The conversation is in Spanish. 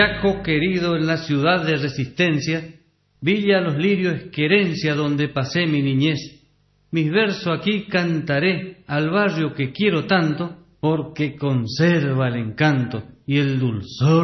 Chaco querido en la ciudad de Resistencia, Villa Los Lirios es querencia donde pasé mi niñez. Mis versos aquí cantaré al barrio que quiero tanto, porque conserva el encanto y el dulzor